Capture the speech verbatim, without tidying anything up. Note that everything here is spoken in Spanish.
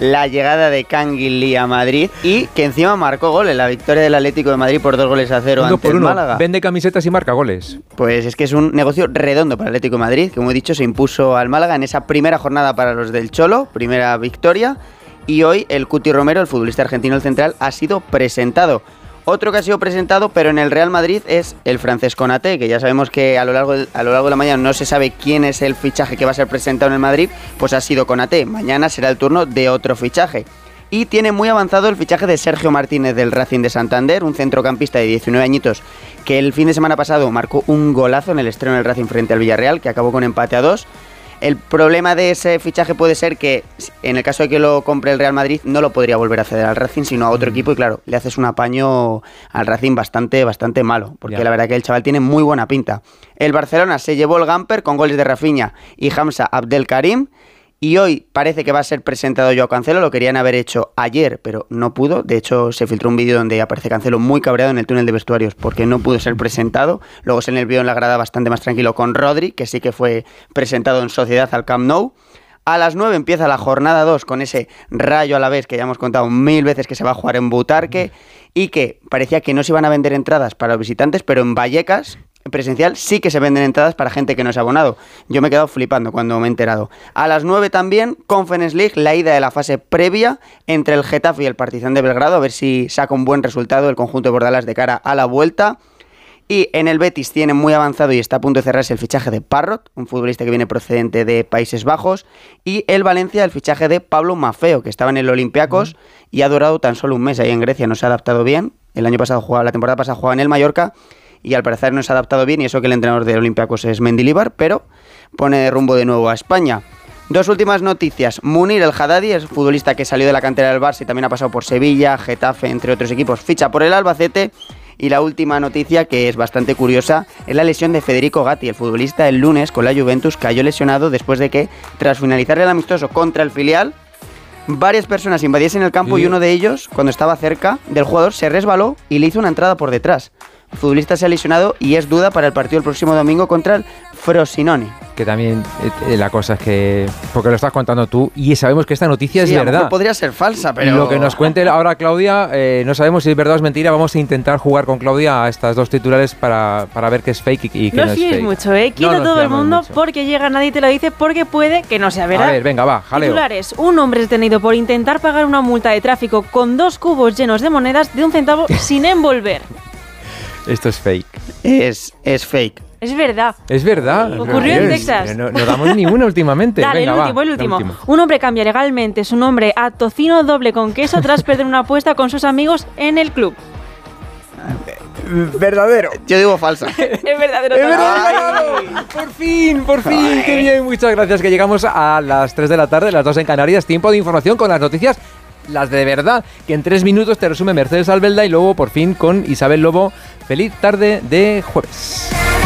la llegada de Canguilí a Madrid y que encima marcó gol en la victoria del Atlético de Madrid por dos goles a cero uno ante por el uno. Málaga. Vende camisetas y marca goles. Pues es que es un negocio redondo para el Atlético de Madrid, que como he dicho se impuso al Málaga en esa primera jornada para los del Cholo, primera victoria, y hoy el Cuti Romero, el futbolista argentino el central, ha sido presentado. Otro que ha sido presentado, pero en el Real Madrid, es el francés Konaté, que ya sabemos que a lo largo de, a lo largo de la mañana no se sabe quién es el fichaje que va a ser presentado en el Madrid, pues ha sido Konaté. Mañana será el turno de otro fichaje. Y tiene muy avanzado el fichaje de Sergio Martínez del Racing de Santander, un centrocampista de diecinueve añitos, que el fin de semana pasado marcó un golazo en el estreno del Racing frente al Villarreal, que acabó con empate a dos. El problema de ese fichaje puede ser que, en el caso de que lo compre el Real Madrid, no lo podría volver a ceder al Racing, sino a otro mm. equipo, y claro, le haces un apaño al Racing bastante, bastante malo, porque yeah. la verdad que el chaval tiene muy buena pinta. El Barcelona se llevó el Gamper con goles de Rafinha y Hamza Abdelkarim, y hoy parece que va a ser presentado Joao Cancelo. Lo querían haber hecho ayer, pero no pudo. De hecho, se filtró un vídeo donde aparece Cancelo muy cabreado en el túnel de vestuarios porque no pudo ser presentado. Luego se le vio en la grada bastante más tranquilo con Rodri, que sí que fue presentado en sociedad al Camp Nou. A las nueve empieza la jornada dos con ese Rayo Alavés que ya hemos contado mil veces que se va a jugar en Butarque y que parecía que no se iban a vender entradas para los visitantes, pero en Vallecas presencial sí que se venden entradas para gente que no es abonado. Yo me he quedado flipando cuando me he enterado. A las nueve también, Conference League, la ida de la fase previa entre el Getafe y el Partizan de Belgrado, a ver si saca un buen resultado el conjunto de Bordalás de cara a la vuelta. Y en el Betis tiene muy avanzado y está a punto de cerrarse el fichaje de Parrot, un futbolista que viene procedente de Países Bajos, y el Valencia el fichaje de Pablo Maffeo, que estaba en el Olympiacos uh-huh. y ha durado tan solo un mes ahí en Grecia, no se ha adaptado bien. El año pasado jugaba, la temporada pasada jugaba en el Mallorca y al parecer no se ha adaptado bien, y eso que el entrenador del Olympiacos es Mendilibar, pero pone rumbo de nuevo a España. Dos últimas noticias. Munir El Haddadi, es futbolista que salió de la cantera del Barça y también ha pasado por Sevilla, Getafe, entre otros equipos, ficha por el Albacete. Y la última noticia, que es bastante curiosa, es la lesión de Federico Gatti, el futbolista el lunes con la Juventus cayó lesionado después de que, tras finalizar el amistoso contra el filial, varias personas invadiesen el campo y uno de ellos, cuando estaba cerca del jugador, se resbaló y le hizo una entrada por detrás. El futbolista se ha lesionado y es duda para el partido el próximo domingo contra el Frosinone. Que también eh, la cosa es que, porque lo estás contando tú y sabemos que esta noticia sí, es verdad. Podría ser falsa, pero lo que nos cuente ahora Claudia, eh, no sabemos si es verdad o es mentira. Vamos a intentar jugar con Claudia a estas dos titulares para, para ver qué es fake y, y qué no, no es fake. No os mucho, eh. Quita no todo el mundo mucho. Porque llega nadie te lo dice, porque puede que no sea verdad. A ver, venga, va, jaleo. Titulares: un hombre es detenido por intentar pagar una multa de tráfico con dos cubos llenos de monedas de un centavo sin envolver. Esto es fake. Es, es fake. Es verdad. Es verdad. Ocurrió no, en Texas. No, no damos ni una últimamente. Dale, venga, el último, va, el último. último. Un hombre cambia legalmente su nombre a Tocino Doble con Queso tras perder una apuesta con sus amigos en el club. Verdadero. Yo digo falsa. Es verdadero. Es verdadero. Por fin, por fin. Ay. Qué bien. Muchas gracias. Que llegamos a las tres de la tarde, las dos en Canarias. Tiempo de información con las noticias, las de verdad, que en tres minutos te resume Mercedes Albelda, y luego por fin con Isabel Lobo. Feliz tarde de jueves.